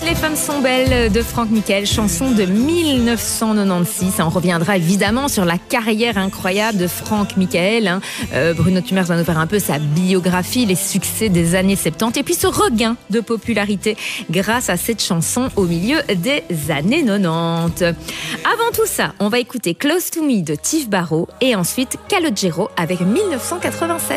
Les femmes sont belles de Franck Michael, chanson de 1996. On reviendra évidemment sur la carrière incroyable de Franck Michael. Bruno Tumers va nous faire un peu sa biographie, les succès des années 70 et puis ce regain de popularité grâce à cette chanson au milieu des années 90. Avant tout ça, on va écouter Close to Me de Tiff Barrow et ensuite Calogero avec 1987.